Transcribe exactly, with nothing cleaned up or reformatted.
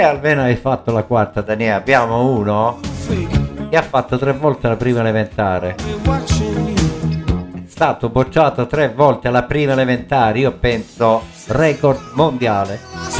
almeno hai fatto la quarta, Daniele. Abbiamo uno che ha fatto tre volte la prima elementare. È stato bocciato tre volte alla prima elementare. Io penso record mondiale.